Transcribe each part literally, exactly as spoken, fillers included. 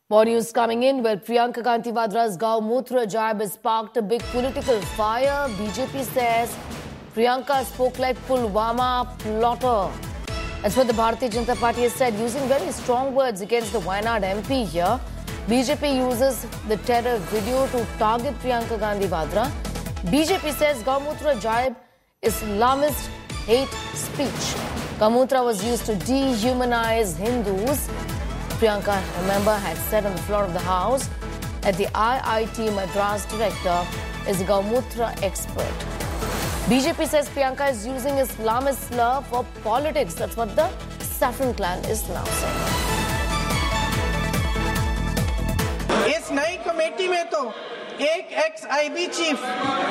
More news coming in where Priyanka Gandhi Vadra's Gaon Mutra Jayab has sparked a big political fire. B J P says Priyanka spoke like Pulwama plotter. That's what the Bharatiya Janata Party has said, using very strong words against the Wayanad M P here. B J P uses the terror video to target Priyanka Gandhi Vadra. B J P says Gaon Mutra Jayab Islamist hate speech. Gaon Mutra was used to dehumanize Hindus. Priyanka, remember, had said on the floor of the House that the I I T Madras director is a Gaon Mutra expert. B J P says Priyanka is using Islamist slur for politics. That's what the Saffron clan is now saying. इस नई committee में तो एक x IB chief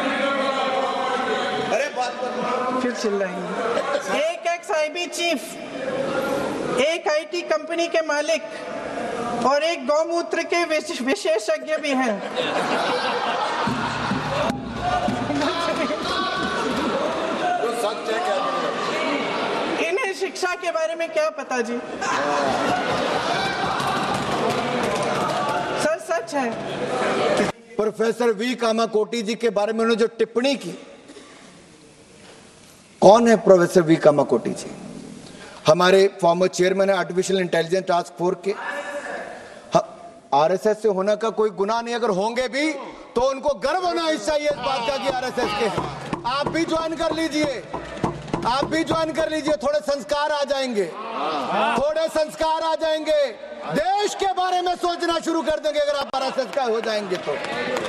अरे बात फिर चिल्लाएंगे एक x IB chief एक आईटी कंपनी के मालिक और एक गौमूत्र के विशेषज्ञ भी हैं। इन्हें शिक्षा के बारे में क्या पता जी? सर सच है। प्रोफेसर वी कामाकोटी जी के बारे में उन्होंने जो टिप्पणी की, कौन है प्रोफेसर वी कामाकोटी जी? हमारे फॉर्मर चेयरमैन है आर्टिफिशियल इंटेलिजेंस टास्क फोर्स के। आरएसएस से होने का कोई गुनाह नहीं, अगर होंगे भी तो उनको गर्व होना चाहिए इस बात का कि आरएसएस के हैं। आप भी ज्वाइन कर लीजिए, आप भी ज्वाइन कर लीजिए, थोड़े संस्कार आ जाएंगे, थोड़े संस्कार आ जाएंगे, देश के बारे में सोचना शुरू कर देंगे अगर आप आरएसएस का हो जाएंगे तो।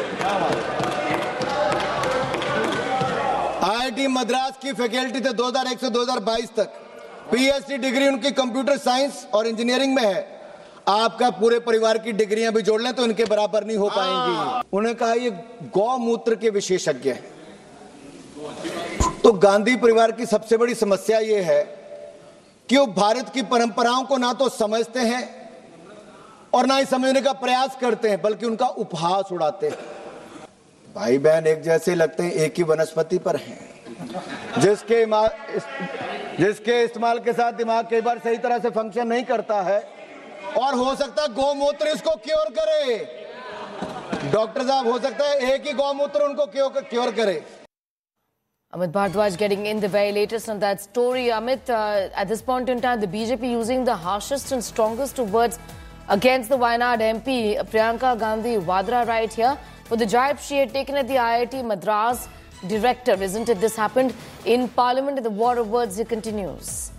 आईआईटी मद्रास की फैकल्टी थे दो हज़ार एक से दो हज़ार बाईस तक, पीएचडी डिग्री उनकी कंप्यूटर साइंस और इंजीनियरिंग में है। आपका पूरे परिवार की डिग्रियां भी जोड़ लें तो इनके बराबर नहीं हो पाएंगी। उन्होंने कहा ये गौमूत्र के विशेषज्ञ हैं। तो गांधी परिवार की सबसे बड़ी समस्या ये है कि वो भारत की परंपराओं को ना तो समझते हैं और ना ही समझने का प्रयास करते हैं, बल्कि उनका उपहास उड़ाते हैं। भाई बहन एक जैसे लगते हैं, एक ही वनस्पति पर हैं। जिसके जिसके इस्तेमाल के साथ दिमाग कई बार सही तरह से फंक्शन नहीं करता है और हो सकता है गौमूत्र इसको क्योर करे। डॉक्टर साहब, हो सकता है एक ही गौमूत्र उनको क्योर करे। Amit Bhardwaj getting in the very latest on that story. Amit, uh, at this point in time, the B J P using the harshest and strongest of words against the Wayanad M P, Priyanka Gandhi Vadra, right here, for the jibe she had taken at the I I T Madras director, isn't it? This happened in Parliament, and the war of words it continues.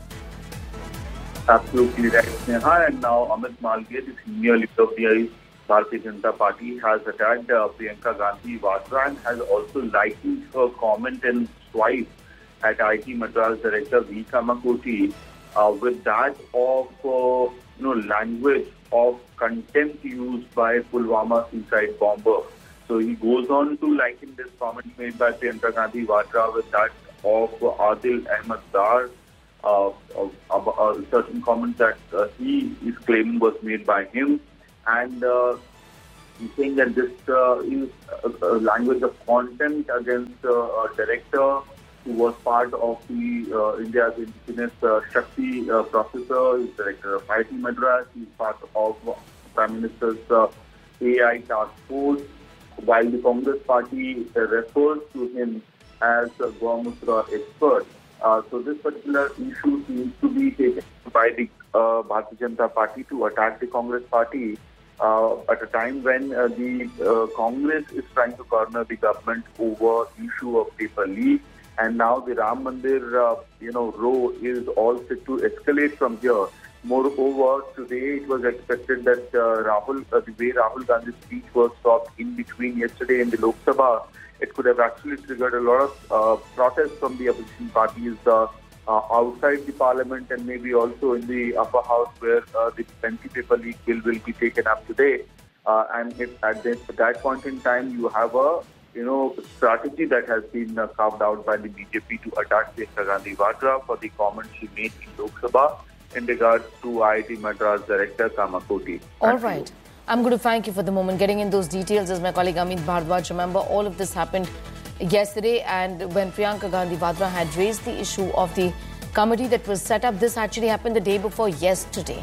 Absolutely right, Sneha. And now Amit Malviya, the senior leader of the Bharatiya Janata Party, has attacked uh, Priyanka Gandhi Vadra and has also likened her comment and swipe at I I T Madras director V. Kamakoti uh, with that of uh, you know language of contempt used by Pulwama suicide bomber. So he goes on to liken this comment made by Priyanka Gandhi Vadra with that of Adil Ahmed Dar, uh, of, of, uh, certain comments that uh, he is claiming was made by him, and uh, he's saying that this uh, is a, a language of contempt against uh, a director who was part of the uh, India's indigenous uh, Shakti uh, processor. He's director of I I T Madras. He's part of Prime Minister's uh, A I task force. While the Congress party uh, refers to him as a Gaumutra expert. Uh, so this particular issue seems to be taken by the uh, Bharatiya Janata Party to attack the Congress party uh, at a time when uh, the uh, Congress is trying to corner the government over issue of paper leak, and now the Ram Mandir, uh, you know, row is all set to escalate from here. Moreover, today it was expected that uh, Rahul, uh, the way Rahul Gandhi's speech was stopped in between yesterday in the Lok Sabha, it could have actually triggered a lot of uh, protests from the opposition parties uh, uh, outside the parliament and maybe also in the upper house where uh, the Pensi paper leak bill will be taken up today. Uh, and if at, this, at that point in time you have a you know strategy that has been uh, carved out by the B J P to attack Priyanka Gandhi Vadra for the comments she made in Lok Sabha in regards to I I T Madras director Kamakoti. All right. I'm going to thank you for the moment getting in those details. As my colleague Amit Bhardwaj, remember, all of this happened yesterday, and when Priyanka Gandhi Vadra had raised the issue of the committee that was set up, this actually happened the day before yesterday,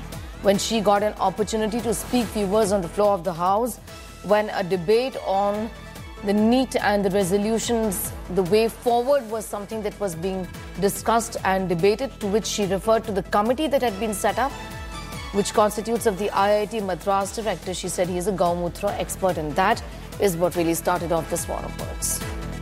when she got an opportunity to speak viewers on the floor of the House when a debate on the NEET and the resolutions, the way forward was something that was being discussed and debated, to which she referred to the committee that had been set up, which constitutes of the I I T Madras director. She said he is a Gaumutra expert, and that is what really started off this war of words.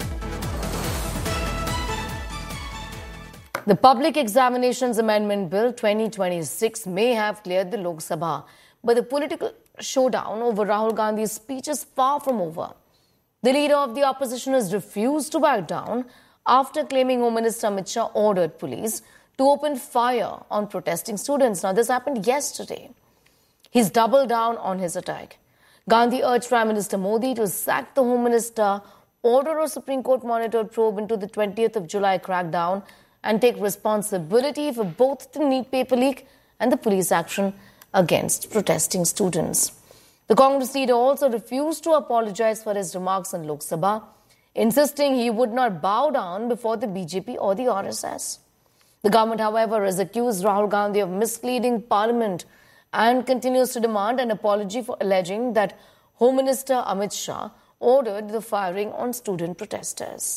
The Public Examinations Amendment Bill twenty twenty-six may have cleared the Lok Sabha, but the political showdown over Rahul Gandhi's speech is far from over. The leader of the opposition has refused to back down after claiming Home Minister Amit Shah ordered police to open fire on protesting students. Now, this happened yesterday. He's doubled down on his attack. Gandhi urged Prime Minister Modi to sack the Home Minister, order a Supreme Court-monitored probe into the twentieth of July crackdown, and take responsibility for both the NEET paper leak and the police action against protesting students. The Congress leader also refused to apologize for his remarks in Lok Sabha, insisting he would not bow down before the B J P or the R S S. The government, however, has accused Rahul Gandhi of misleading Parliament and continues to demand an apology for alleging that Home Minister Amit Shah ordered the firing on student protesters.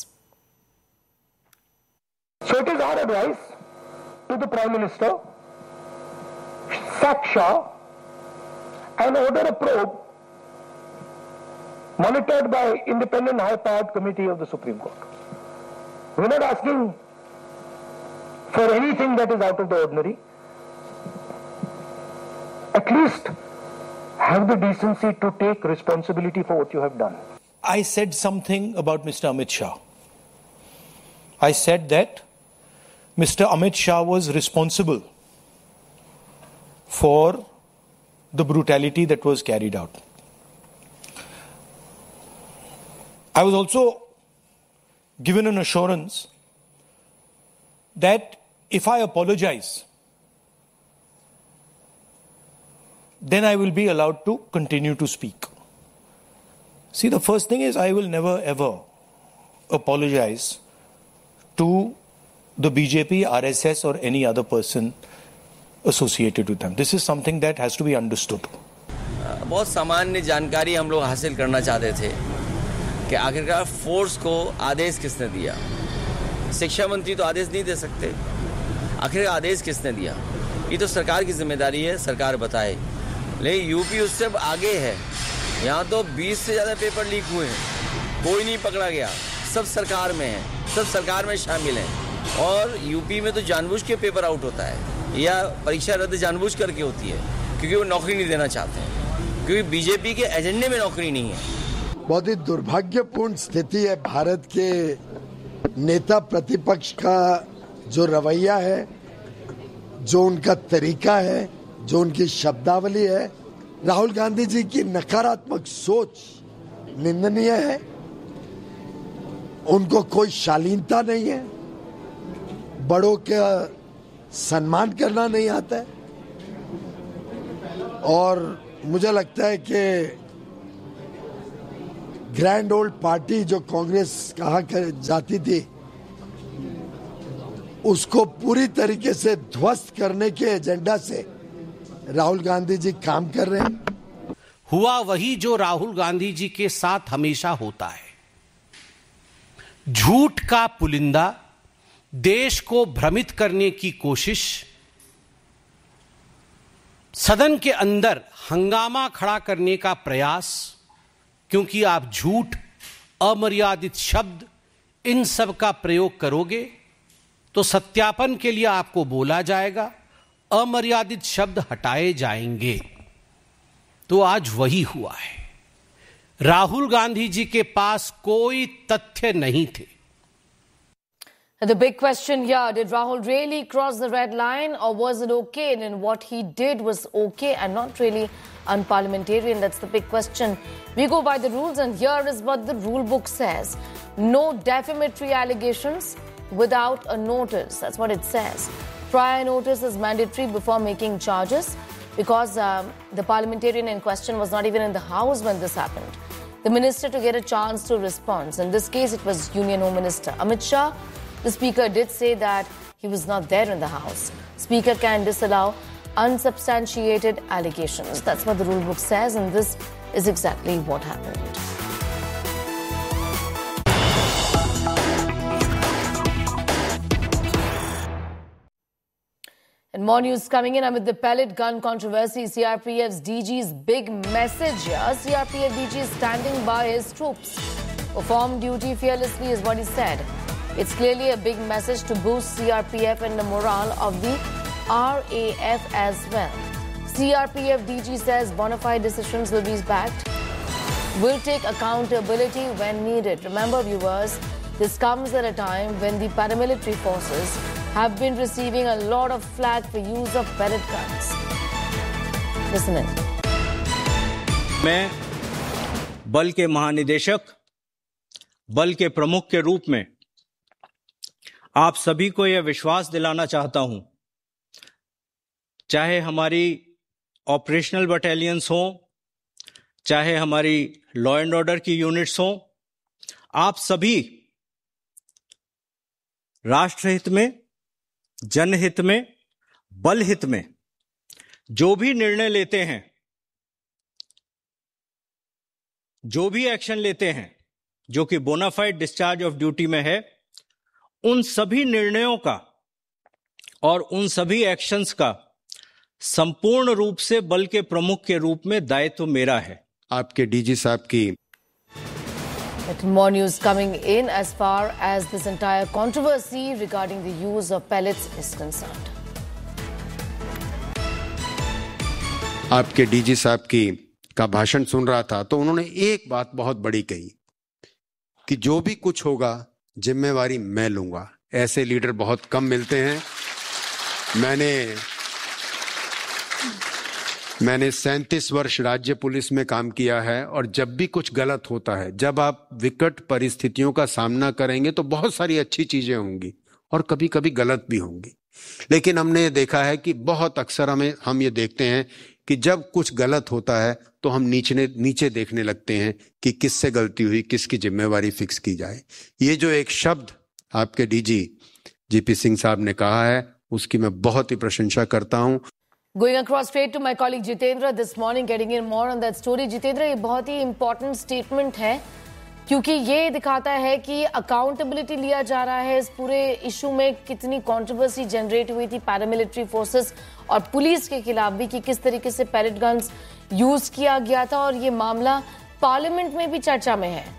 So it is our advice to the Prime Minister, sack Shah and order a probe monitored by independent high-powered committee of the Supreme Court. We're not asking for anything that is out of the ordinary. At least have the decency to take responsibility for what you have done. I said something about Mister Amit Shah. I said that Mister Amit Shah was responsible for the brutality that was carried out. I was also given an assurance that if I apologize, then I will be allowed to continue to speak. See, the first thing is I will never ever apologize to the B J P, R S S or any other person associated with them. This is something that has to be understood. बहुत सामान्य जानकारी हम लोग हासिल करना चाहते थे कि आखिरकार फोर्स को आदेश किसने दिया। शिक्षा मंत्री तो आदेश नहीं दे सकते, आखिर आदेश किसने दिया? ये तो सरकार की जिम्मेदारी है, सरकार बताए। लेकिन यूपी उससे अब आगे है, यहाँ तो बीस से ज़्यादा पेपर लीक हुए हैं, कोई नहीं पकड़ा गया, सब सरकार में है, सब सरकार में शामिल हैं। और यूपी में तो जानबूझ के पेपर आउट होता है या परीक्षा रद्द जानबूझ करके होती है, क्योंकि वो नौकरी नहीं देना चाहते हैं, क्योंकि बीजेपी के एजेंडे में नौकरी नहीं है। बहुत ही दुर्भाग्यपूर्ण स्थिति है भारत के नेता प्रतिपक्ष का जो रवैया है, जो उनका तरीका है, जो उनकी शब्दावली है। राहुल गांधी जी की नकारात्मक सोच निंदनीय है, उनको कोई शालीनता नहीं है, बड़ों का सम्मान करना नहीं आता है। और मुझे लगता है कि ग्रैंड ओल्ड पार्टी जो कांग्रेस कहा कर जाती थी, उसको पूरी तरीके से ध्वस्त करने के एजेंडा से राहुल गांधी जी काम कर रहे हैं। हुआ वही जो राहुल गांधी जी के साथ हमेशा होता है, झूठ का पुलिंदा, देश को भ्रमित करने की कोशिश, सदन के अंदर हंगामा खड़ा करने का प्रयास, क्योंकि आप झूठ, अमर्यादित शब्द, इन सब का प्रयोग करोगे तो सत्यापन के लिए आपको बोला जाएगा, अमर्यादित शब्द हटाए जाएंगे। तो आज वही हुआ है। राहुल गांधी जी के पास कोई तथ्य नहीं थे। The big question here, did Rahul really cross the red line, or was it okay and what he did was okay and not really unparliamentarian? That's the big question. We go by the rules, and here is what the rule book says. No defamatory allegations without a notice. That's what it says. Prior notice is mandatory before making charges, because um, the parliamentarian in question was not even in the House when this happened. The minister to get a chance to respond. In this case, it was Union Home Minister Amit Shah. The Speaker did say that he was not there in the House. Speaker can disallow unsubstantiated allegations. That's what the rule book says, and this is exactly what happened. And more news coming in amid the pellet gun controversy. C R P F's D G's big message here. C R P F D G is standing by his troops. Perform duty fearlessly is what he said. It's clearly a big message to boost C R P F and the morale of the R A F as well. C R P F D G says bona fide decisions will be backed. Will take accountability when needed. Remember, viewers, this comes at a time when the paramilitary forces have been receiving a lot of flack for use of pellet guns. Listen in. मैं बल के महानिदेशक, बल के प्रमुख के रूप में आप सभी को यह विश्वास दिलाना चाहता हूं, चाहे हमारी ऑपरेशनल बटालियंस हों, चाहे हमारी लॉ एंड ऑर्डर की यूनिट्स हों, आप सभी राष्ट्रहित में, जनहित में, बल हित में जो भी निर्णय लेते हैं, जो भी एक्शन लेते हैं, जो कि बोनाफाइड डिस्चार्ज ऑफ ड्यूटी में है, उन सभी निर्णयों का और उन सभी एक्शंस का संपूर्ण रूप से बल के प्रमुख के रूप में दायित्व मेरा है। आपके डीजी साहब की But more news coming in as far as this entire controversy regarding the use of pellets is concerned. आपके डीजी साहब की का भाषण सुन रहा था तो उन्होंने एक बात बहुत बड़ी कही कि जो भी कुछ होगा जिम्मेवारी मैं लूंगा। ऐसे लीडर बहुत कम मिलते हैं। मैंने मैंने सैंतीस वर्ष राज्य पुलिस में काम किया है और जब भी कुछ गलत होता है, जब आप विकट परिस्थितियों का सामना करेंगे तो बहुत सारी अच्छी चीजें होंगी और कभी कभी गलत भी होंगी, लेकिन हमने ये देखा है कि बहुत अक्सर हमें हम ये देखते हैं कि जब कुछ गलत होता है तो हम नीचे नीचे देखने लगते हैं कि किससे गलती हुई, किसकी जिम्मेवारी फिक्स की जाए। ये जो एक शब्द आपके डीजी जीपी सिंह साहब ने कहा है, उसकी मैं बहुत ही प्रशंसा करता हूं। Going across straight to my colleague Jitendra this morning, getting in more on that story. Jitendra, ये बहुत ही important statement है क्योंकि ये दिखाता है कि अकाउंटेबिलिटी लिया जा रहा है इस पूरे इशू में। कितनी कंट्रोवर्सी जनरेट हुई थी पैरामिलिट्री फोर्सेस और पुलिस के खिलाफ भी कि किस तरीके से पैलेट गन्स यूज किया गया था, और ये मामला पार्लियामेंट में भी चर्चा में है।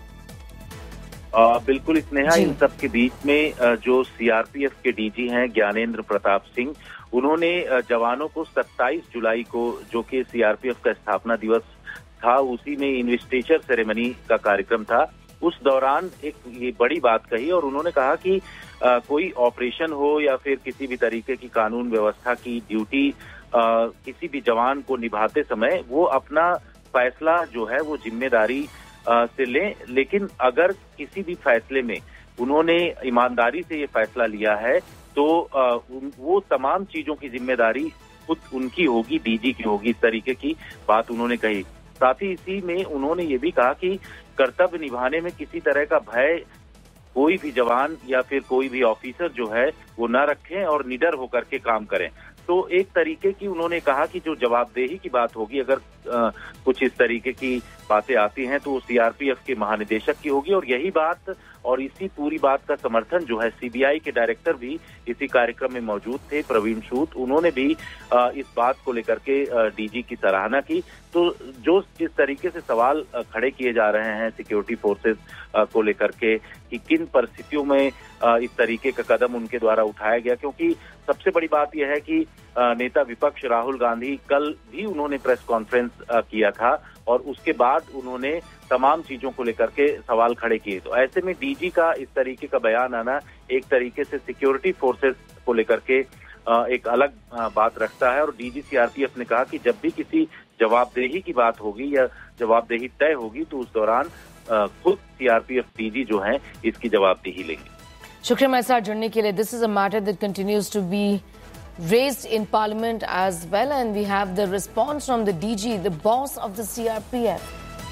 आ, बिल्कुल स्नेहा, इन सब के बीच में जो सीआरपीएफ के डीजी हैं ज्ञानेंद्र प्रताप सिंह, उन्होंने जवानों को सत्ताईस जुलाई को, जो कि सीआरपीएफ का स्थापना दिवस था, उसी में इन्वेस्टिचर सेरेमनी का कार्यक्रम था, उस दौरान एक ये बड़ी बात कही और उन्होंने कहा कि आ, कोई ऑपरेशन हो या फिर किसी भी तरीके की कानून व्यवस्था की ड्यूटी आ, किसी भी जवान को निभाते समय वो अपना फैसला जो है वो जिम्मेदारी आ, से लें, लेकिन अगर किसी भी फैसले में उन्होंने ईमानदारी से ये फैसला लिया है तो आ, वो तमाम चीजों की जिम्मेदारी खुद उनकी होगी, डीजी की होगी। इस तरीके की बात उन्होंने कही। साथ ही इसी में उन्होंने ये भी कहा कि कर्तव्य निभाने में किसी तरह का भय कोई भी जवान या फिर कोई भी ऑफिसर जो है वो न रखें और निडर होकर के काम करें। तो एक तरीके की उन्होंने कहा कि जो जवाबदेही की बात होगी, अगर आ, कुछ इस तरीके की बातें आती हैं तो सीआरपीएफ के महानिदेशक की होगी। और यही बात और इसी पूरी बात का समर्थन जो है सीबीआई के डायरेक्टर भी इसी कार्यक्रम में मौजूद थे, प्रवीण सूद, उन्होंने भी आ, इस बात को लेकर के डीजी की सराहना की। तो जो जिस तरीके से सवाल खड़े किए जा रहे हैं सिक्योरिटी फोर्सेस को लेकर के कि किन परिस्थितियों में इस तरीके का कदम उनके द्वारा उठाया गया, क्योंकि सबसे बड़ी बात यह है कि नेता विपक्ष राहुल गांधी कल भी उन्होंने प्रेस कॉन्फ्रेंस किया था और उसके बाद उन्होंने तमाम चीजों को लेकर के सवाल खड़े किए। तो ऐसे में डीजी का इस तरीके का बयान आना एक तरीके से सिक्योरिटी फोर्सेस को लेकर के एक अलग बात रखता है। और डीजी सीआरपीएफ ने कहा कि जब भी किसी जवाबदेही की बात होगी या जवाबदेही तय होगी तो उस दौरान खुद सीआरपीएफ डीजी जो हैं इसकी जवाबदेही लेंगे। शुक्रिया हमारे साथ जुड़ने के लिए। This is a matter that continues to be raised in parliament as well, and we have the response from the D G, the boss of the C R P F,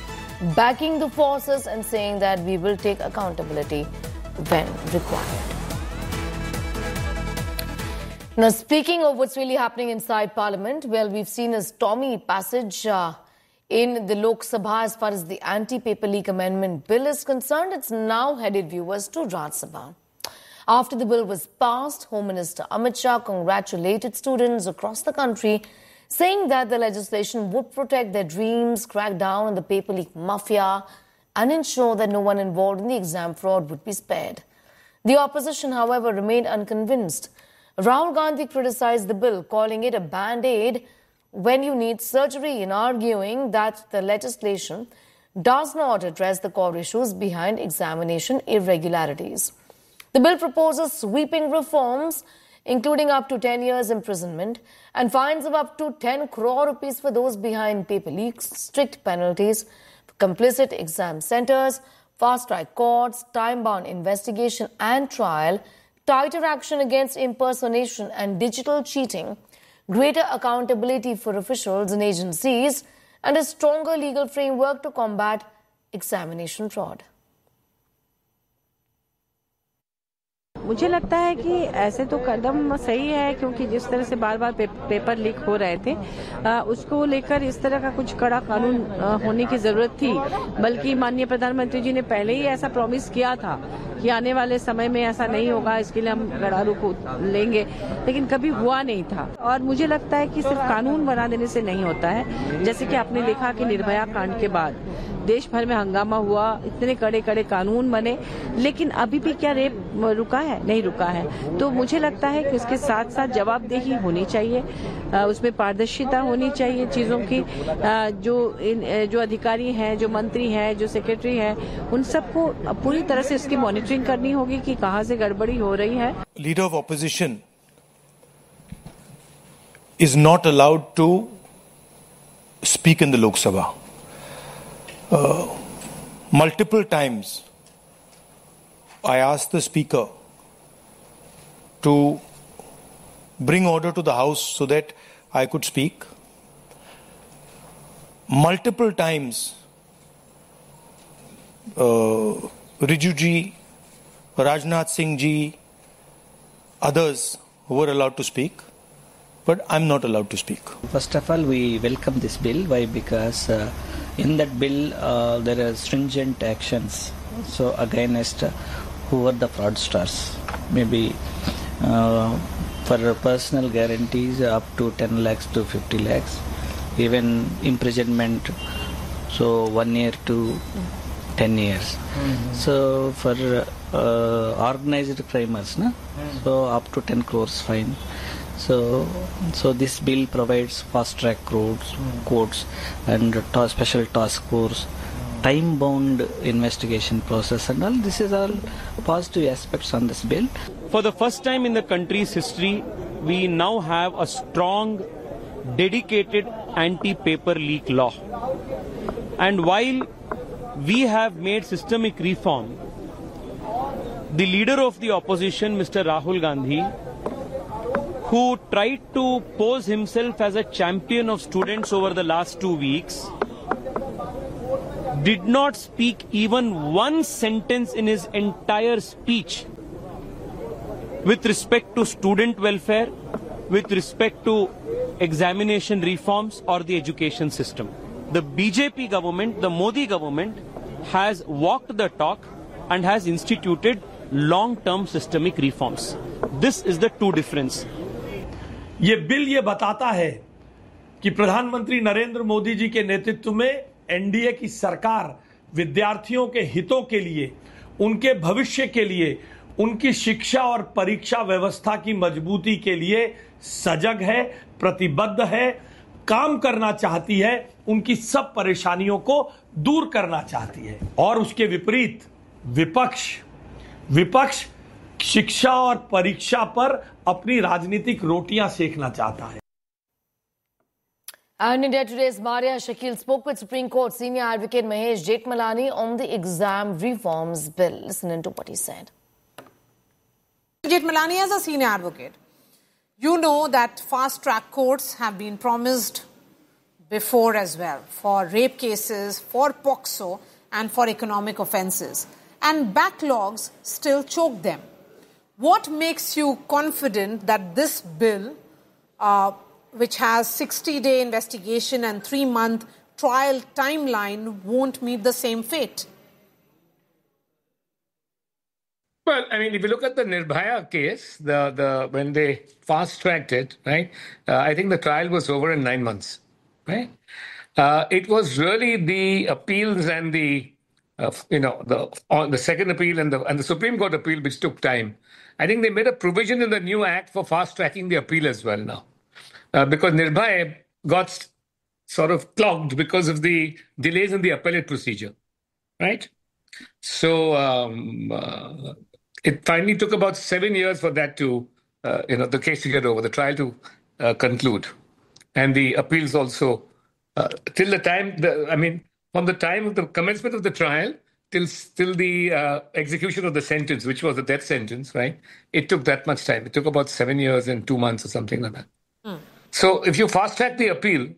backing the forces and saying that we will take accountability when required. Now, speaking of what's really happening inside Parliament, well, we've seen a stormy passage uh, in the Lok Sabha as far as the anti-paper leak amendment bill is concerned. It's now headed viewers to Rajya Sabha. After the bill was passed, Home Minister Amit Shah congratulated students across the country, saying that the legislation would protect their dreams, crack down on the paper leak mafia, and ensure that no one involved in the exam fraud would be spared. The opposition, however, remained unconvinced. Rahul Gandhi criticized the bill, calling it a band-aid when you need surgery, and arguing that the legislation does not address the core issues behind examination irregularities. The bill proposes sweeping reforms, including up to ten years imprisonment and fines of up to ten crore rupees for those behind paper leaks, strict penalties for complicit exam centers, fast-track courts, time-bound investigation and trial, tighter action against impersonation and digital cheating, greater accountability for officials and agencies, and a stronger legal framework to combat examination fraud. मुझे लगता है कि ऐसे तो कदम सही है, क्योंकि जिस तरह से बार बार पे, पेपर लीक हो रहे थे आ, उसको लेकर इस तरह का कुछ कड़ा कानून आ, होने की जरूरत थी। बल्कि माननीय प्रधानमंत्री जी ने पहले ही ऐसा प्रॉमिस किया था कि आने वाले समय में ऐसा नहीं होगा, इसके लिए हम कड़ा रुख लेंगे, लेकिन कभी हुआ नहीं था। और मुझे लगता है कि सिर्फ कानून बना देने से नहीं होता है। जैसे कि आपने देखा कि निर्भया कांड के बाद देश भर में हंगामा हुआ, इतने कड़े कड़े कानून बने, लेकिन अभी भी क्या रेप रुका है? नहीं रुका है। तो मुझे लगता है कि उसके साथ साथ जवाबदेही होनी चाहिए, उसमें पारदर्शिता होनी चाहिए चीजों की। जो जो अधिकारी हैं, जो मंत्री हैं, जो सेक्रेटरी हैं, उन सबको पूरी तरह से इसकी मॉनिटरिंग करनी होगी कि कहां से गड़बड़ी हो रही है। Leader of opposition is not allowed to speak in the Lok Sabha. Uh, multiple times I asked the speaker to bring order to the house so that I could speak. Multiple times uh, Riju ji, Rajnath Singh ji, others were allowed to speak, but I'm not allowed to speak. First of all, we welcome this bill. Why? Because uh, in that bill uh, there are stringent actions so against uh, who are the fraudsters. Maybe uh, for personal guarantees up to ten lakhs to fifty lakhs, even imprisonment, so one year to ten years. Mm-hmm. So for uh, organized crimers, na? Mm-hmm. so up to ten crores fine. So, so this bill provides fast-track courts, mm. courts and ta- special task force, mm. time-bound investigation process, and all. This is all positive aspects on this bill. For the first time in the country's history, we now have a strong, dedicated anti-paper leak law. And while we have made systemic reform, the leader of the opposition, Mister Rahul Gandhi, who tried to pose himself as a champion of students over the last two weeks, did not speak even one sentence in his entire speech with respect to student welfare, with respect to examination reforms or the education system. The B J P government, the Modi government, has walked the talk and has instituted long-term systemic reforms. This is the two difference. ये bill ये बताता है कि प्रधानमंत्री नरेंद्र मोदी जी के नेतृत्व में NDA की सरकार विद्यार्थियों के हितों के लिए, उनके भविष्य के लिए, उनकी शिक्षा और परीक्षा व्यवस्था की मजबूती के लिए सजग है, प्रतिबद्ध है, काम करना चाहती है, उनकी सब परेशानियों को दूर करना चाहती है। और उसके विपरीत विपक्ष विपक्ष शिक्षा और परीक्षा पर अपनी राजनीतिक रोटियां सेकना चाहता है। And India Today's Maria Shakil spoke with Supreme Court Senior Advocate Mahesh Jethmalani on the exam reforms bill. Listen into what he said. Jethmalani, as a senior advocate, you know that fast-track courts have been promised before as well for rape cases, for POCSO and for economic offences. And backlogs still choke them. What makes you confident that this bill, uh, which has sixty-day investigation and three-month trial timeline, won't meet the same fate? Well, I mean, if you look at the Nirbhaya case, the, the when they fast-tracked it, right, uh, I think the trial was over in nine months, right? Uh, it was really the appeals and the, uh, you know, the on the second appeal and the and the Supreme Court appeal which took time. I think they made a provision in the new act for fast-tracking the appeal as well now, uh, because Nirbhaya got sort of clogged because of the delays in the appellate procedure, right? So um, uh, it finally took about seven years for that to, uh, you know, the case to get over, the trial to uh, conclude, and the appeals also. Uh, till the time, the, I mean, from the time of the commencement of the trial till till the uh, execution of the sentence, which was the death sentence, right? It took that much time. It took about seven years and two months or something like that. Mm. So if you fast track the appeal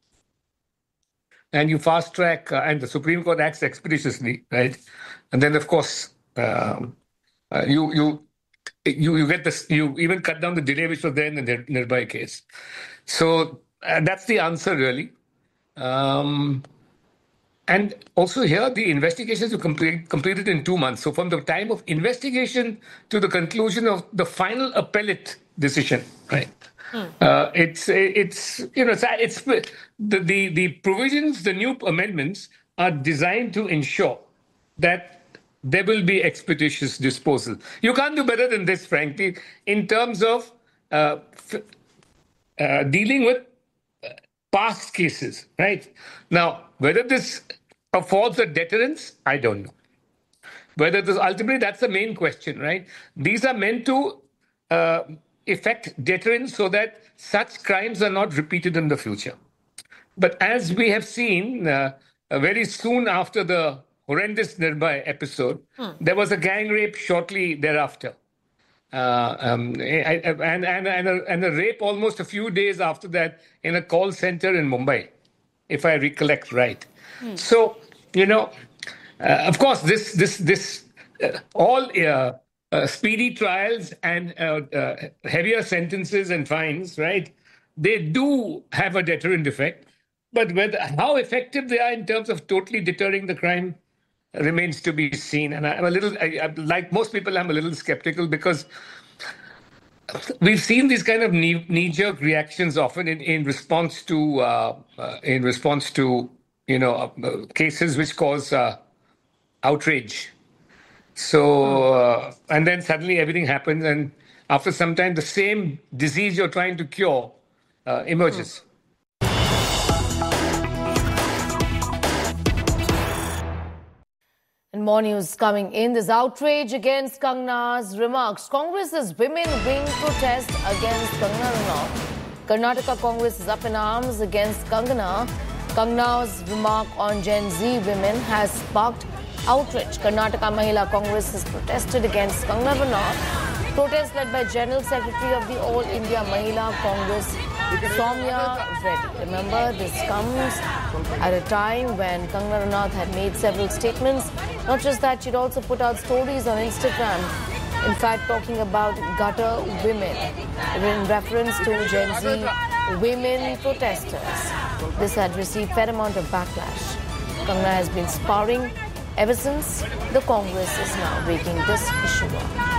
and you fast track, uh, and the Supreme Court acts expeditiously, right? And then, of course, um, uh, you you you you get this. You even cut down the delay which was there in the Nir- Nirbhaya case. So uh, that's the answer, really. Um, and also here, the investigations were complete, completed in two months. So from the time of investigation to the conclusion of the final appellate decision, right? Mm. Uh, it's it's you know it's, it's the, the the provisions, the new amendments are designed to ensure that there will be expeditious disposal. You can't do better than this, frankly, in terms of uh, f- uh, dealing with past cases, right? Now, whether this affords a deterrence, I don't know. Whether this ultimately, that's the main question, right? These are meant to uh, effect deterrence so that such crimes are not repeated in the future. But as we have seen, uh, uh, very soon after the horrendous Nirbhaya episode, hmm. there was a gang rape shortly thereafter. Uh, um, and, and, and, a, and a rape almost a few days after that in a call center in Mumbai, if I recollect right. Hmm. So, you know, uh, of course, this, this, this, uh, all uh, uh, speedy trials and uh, uh, heavier sentences and fines, right, they do have a deterrent effect. But whether, how effective they are in terms of totally deterring the crime remains to be seen. And I'm a little, I, I, like most people, I'm a little skeptical because we've seen these kind of knee, knee-jerk reactions often in, in response to, uh, uh, in response to, you know, uh, cases which cause uh, outrage. So, uh, and then suddenly everything happens, and after some time, the same disease you're trying to cure uh, emerges. And more news coming in. This outrage against Kangana's remarks. Congress's women wing protest against Kangana Ranaut. Karnataka Congress is up in arms against Kangana. Kangana's remark on Gen Z women has sparked outrage. Karnataka Mahila Congress has protested against Kangana Ranaut. Protest led by General Secretary of the All India Mahila Congress, Soumya Reddy. Remember, this comes at a time when Kangana Ranaut had made several statements. Not just that, she'd also put out stories on Instagram, in fact, talking about gutter women, in reference to Gen Z women protesters. This had received fair amount of backlash. Kangana has been sparring ever since the Congress is now breaking this issue up.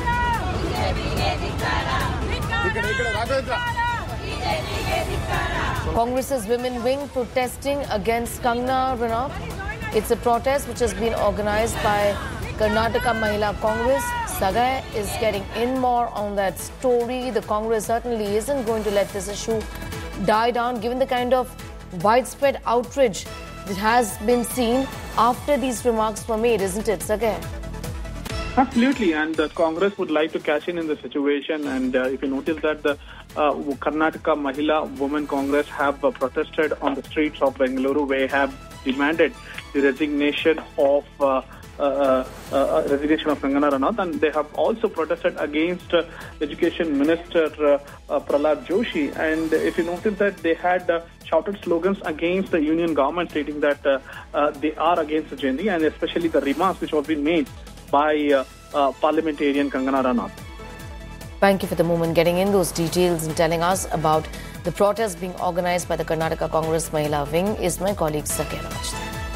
Congress's women wing protesting against Kangana Ranaut. It's a protest which has been organized by Karnataka Mahila Congress. Sagai is getting in more on that story. The Congress certainly isn't going to let this issue die down, given the kind of widespread outrage that has been seen after these remarks were made, isn't it, Sagai? Absolutely, and the Congress would like to cash in in the situation. And uh, if you notice that the uh, Karnataka Mahila Women Congress have uh, protested on the streets of Bengaluru, where they have demanded the resignation of uh, uh, uh, resignation of Kangana Ranaut, and they have also protested against uh, Education Minister uh, uh, Prahlad Joshi. And if you notice that they had uh, shouted slogans against the union government, stating that uh, uh, they are against the Gen Z, and especially the remarks which have been made by uh, uh, parliamentarian Kangana Ranaut. Thank you for the moment getting in those details and telling us about the protest being organized by the Karnataka Congress Mahila Wing is my colleague Sakya Raj.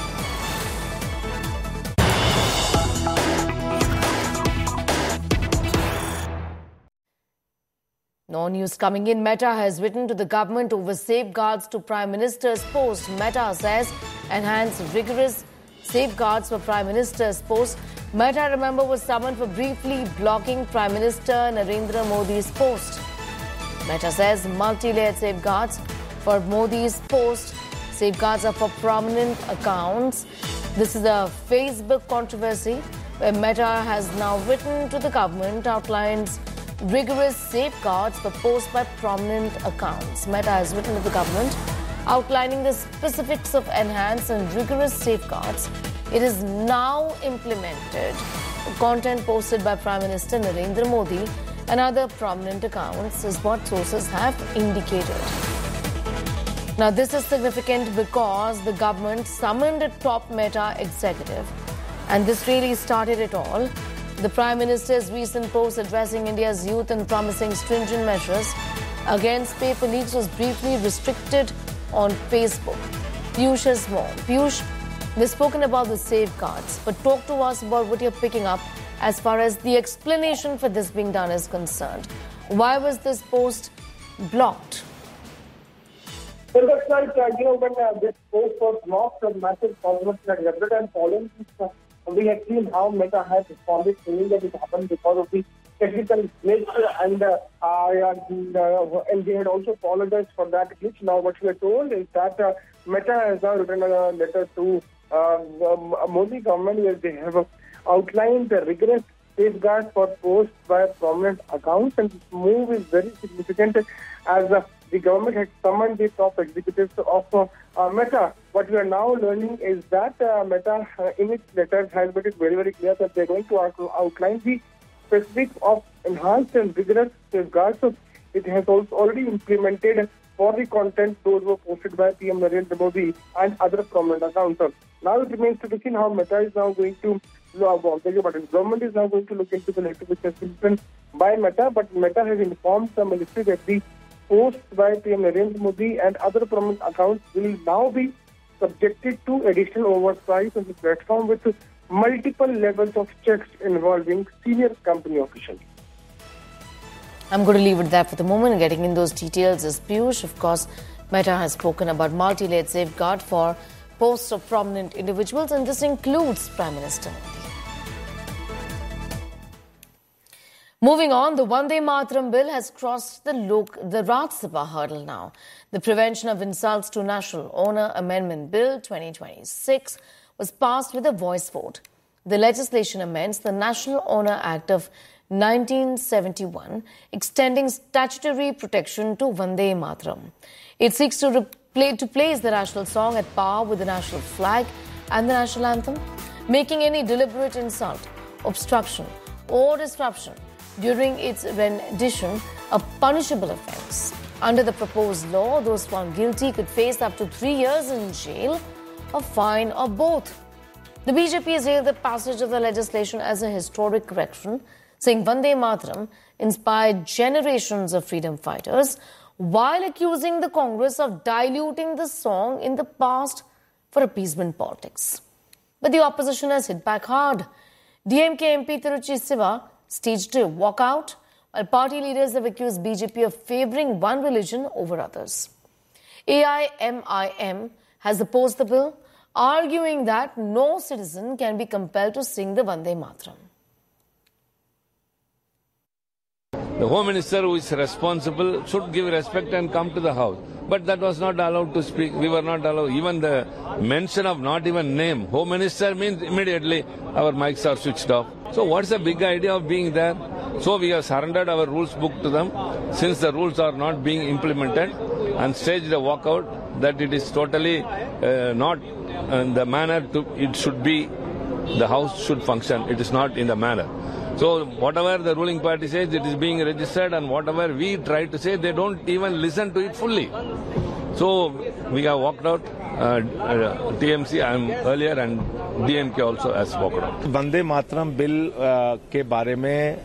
No news coming in. Meta has written to the government over safeguards to Prime Minister's post. Meta says enhance rigorous safeguards for Prime Minister's post. Meta, remember, was summoned for briefly blocking Prime Minister Narendra Modi's post. Meta says multi-layered safeguards for Modi's post. Safeguards are for prominent accounts. This is a Facebook controversy where Meta has now written to the government, outlines rigorous safeguards for posts by prominent accounts. Meta has written to the government outlining the specifics of enhanced and rigorous safeguards. It is now implemented. Content posted by Prime Minister Narendra Modi and other prominent accounts is what sources have indicated. Now, this is significant because the government summoned a top Meta executive, and this really started it all. The Prime Minister's recent post addressing India's youth and promising stringent measures against paper leaks was briefly restricted on Facebook. Piyush has more. Piyush, we've spoken about the safeguards, but talk to us about what you're picking up as far as the explanation for this being done is concerned. Why was this post blocked? Well, that's right. Uh, you know, when uh, this post was blocked, a massive controversy had erupted, and following this, uh, we have seen how Meta has responded, saying that it happened because of the technical glitch, and uh, uh, and they had also apologized for that glitch. Now, what we are told is that uh, Meta has now written a letter to uh, the Modi government where they have outlined the rigorous safeguards for posts by prominent accounts, and this move is very significant as uh, the government had summoned the top executives of uh, uh, Meta. What we are now learning is that uh, Meta, uh, in its letter, has made it very, very clear that they are going to outline the specifics of enhanced and rigorous safeguards. So it has also already implemented for the content those were posted by P M Narendra Modi and other prominent accounts. So now it remains to be seen how Meta is now going to, uh, the government is now going to look into the letter which has been written by Meta, but Meta has informed the ministry that the posts by P M Narendra Modi and other prominent accounts will now be subjected to additional oversight on the platform with multiple levels of checks involving senior company officials. I'm going to leave it there for the moment. Getting in those details is Piyush. Of course, Meta has spoken about multi-layered safeguard for posts of prominent individuals, and this includes Prime Minister Modi. Moving on, the Vande Mataram bill has crossed the, Lok, the Rajya Sabha hurdle now. The Prevention of Insults to National Honor Amendment Bill twenty twenty-six was passed with a voice vote. The legislation amends the National Honor Act of nineteen seventy-one, extending statutory protection to Vande Mataram. It seeks to, replay, to place the national song at par with the national flag and the national anthem, making any deliberate insult, obstruction or disruption during its rendition a punishable offence. Under the proposed law, those found guilty could face up to three years in jail, a fine, or both. The B J P has hailed the passage of the legislation as a historic correction, saying Vande Mataram inspired generations of freedom fighters, while accusing the Congress of diluting the song in the past for appeasement politics. But the opposition has hit back hard. D M K M P Tiruchi Siva staged a walkout, while party leaders have accused B J P of favouring one religion over others. A I M I M has opposed the bill, arguing that no citizen can be compelled to sing the Vande Mataram. The Home Minister, who is responsible, should give respect and come to the House. But that was not allowed to speak. We were not allowed. Even the mention of not even name. Home Minister means immediately our mics are switched off. So what's the big idea of being there? So we have surrendered our rules book to them, since the rules are not being implemented, and staged a walkout that it is totally uh, not in the manner to, it should be, the House should function. It is not in the manner. So whatever the ruling party says, it is being registered, and whatever we try to say, they don't even listen to it fully. So we have walked out. Uh, uh, T M C um, earlier and D M K also has walked out. Vande Mataram bill के बारे में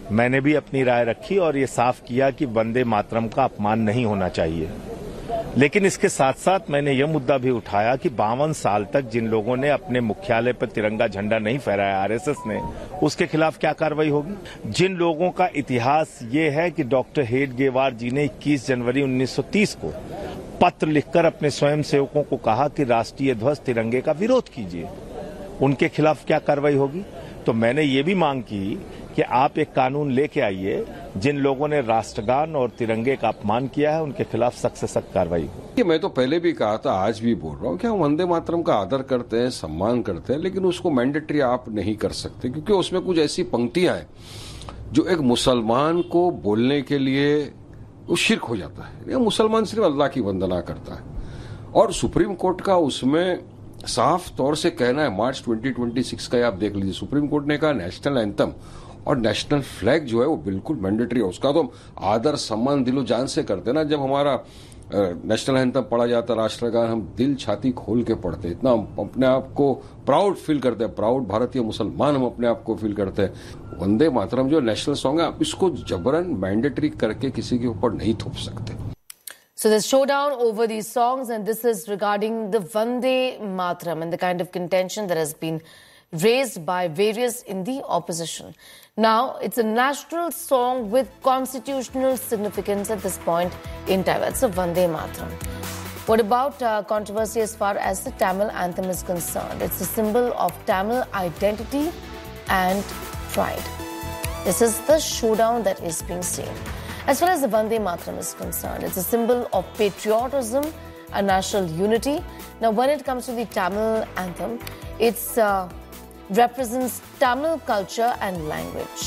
मैंने भी अपनी राय रखी और ये साफ किया कि वंदे मातरम का अपमान नहीं होना चाहिए। लेकिन इसके साथ साथ मैंने यह मुद्दा भी उठाया कि बावन साल तक जिन लोगों ने अपने मुख्यालय पर तिरंगा झंडा नहीं फहराया आरएसएस ने, उसके खिलाफ क्या कार्रवाई होगी। जिन लोगों का इतिहास ये है कि डॉक्टर हेडगेवार जी ने इक्कीस जनवरी उन्नीस सौ तीस को पत्र लिखकर अपने स्वयंसेवकों को कहा कि राष्ट्रीय ध्वज तिरंगे का विरोध कीजिए, उनके खिलाफ क्या कार्रवाई होगी। तो मैंने ये भी मांग की कि आप एक कानून लेके आइए, जिन लोगों ने राष्ट्रगान और तिरंगे का अपमान किया है उनके खिलाफ सख्त से सख्त कार्रवाई हो। मैं तो पहले भी कहा था, आज भी बोल रहा हूँ कि हम वंदे मातरम का आदर करते हैं, सम्मान करते हैं, लेकिन उसको मैंडेटरी आप नहीं कर सकते, क्योंकि उसमें कुछ ऐसी पंक्तियां हैं जो एक मुसलमान को बोलने के लिए वो शिर्क हो जाता है। ये मुसलमान सिर्फ अल्लाह की वंदना करता है और सुप्रीम कोर्ट का उसमें साफ तौर से कहना है, मार्च दो हज़ार छब्बीस का आप देख लीजिए, सुप्रीम कोर्ट ने कहा नेशनल एंथम और नेशनल फ्लैग जो है वो बिल्कुल मैंडेटरी है। उसका तो आदर सम्मान दिलो जान से करते हैं ना। जब हमारा नेशनल एंथम पढ़ा जाता, राष्ट्रगान, हम दिल छाती खोल के पढ़ते, इतना हम अपने आप को प्राउड फील करते हैं, प्राउड भारतीय मुसलमान हम अपने आप को फील करते हैं। वंदे मातरम जो नेशनल सॉन्ग है, आप इसको जबरन मैंडेटरी करके किसी के ऊपर नहीं थोप सकते। So there's showdown over these songs, and this is regarding the Vande Mataram and the kind of contention that has been raised by various in the opposition. Now, it's a national song with constitutional significance at this point in time. It's a Vande Mataram. What about uh, controversy as far as the Tamil anthem is concerned? It's a symbol of Tamil identity and pride. This is the showdown that is being seen. As far as the Vande Mataram is concerned, it's a symbol of patriotism and national unity. Now, when it comes to the Tamil anthem, it uh, represents Tamil culture and language.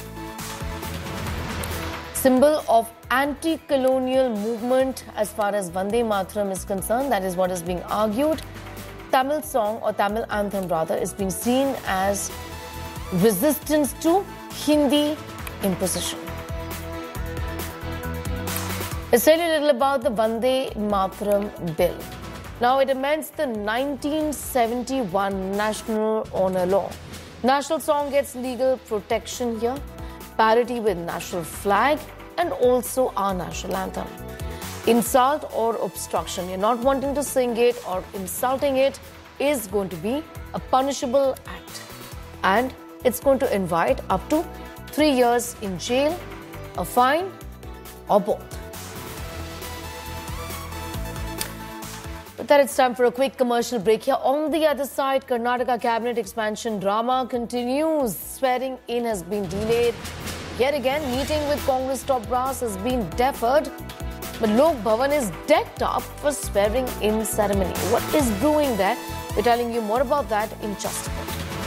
Symbol of anti-colonial movement as far as Vande Mataram is concerned, that is what is being argued. Tamil song or Tamil anthem rather is being seen as resistance to Hindi imposition. Let's tell you a little about the Vande Mataram bill. Now, it amends the nineteen seventy-one National Honour Law. National song gets legal protection here, parity with national flag and also our national anthem. Insult or obstruction, you're not wanting to sing it or insulting it, is going to be a punishable act. And it's going to invite up to three years in jail, a fine, or both. With that, it's time for a quick commercial break here. On the other side, Karnataka cabinet expansion drama continues. Swearing in has been delayed. Yet again, meeting with Congress top brass has been deferred. But Lok Bhavan is decked up for swearing in ceremony. What is brewing there? We're telling you more about that in just a bit.